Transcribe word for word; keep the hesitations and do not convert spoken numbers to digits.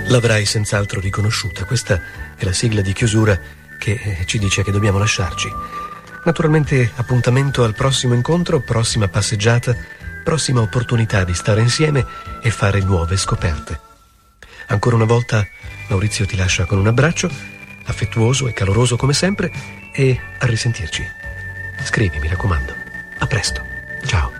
L'avrai senz'altro riconosciuta. Questa è la sigla di chiusura che ci dice che dobbiamo lasciarci. Naturalmente appuntamento al prossimo incontro, prossima passeggiata, prossima opportunità di stare insieme e fare nuove scoperte. Ancora una volta Maurizio ti lascia con un abbraccio, affettuoso e caloroso come sempre, e a risentirci. Scrivi, mi raccomando. A presto. Ciao.